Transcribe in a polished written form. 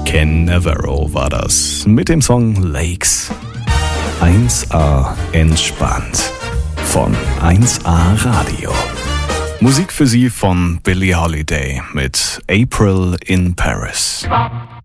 Ken Navarro war das mit dem Song Lakes. 1A entspannt von 1A Radio. Musik für Sie von Billie Holiday mit April in Paris.